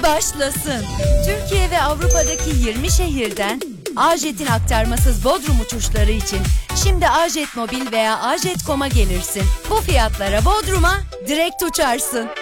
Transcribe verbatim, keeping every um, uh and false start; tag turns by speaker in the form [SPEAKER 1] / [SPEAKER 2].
[SPEAKER 1] başlasın. Türkiye ve Avrupa'daki yirmi şehirden A-Jet'in aktarmasız Bodrum uçuşları için şimdi A-Jet Mobil veya A Jet nokta com'a gelirsin. Bu fiyatlara Bodrum'a direkt uçarsın.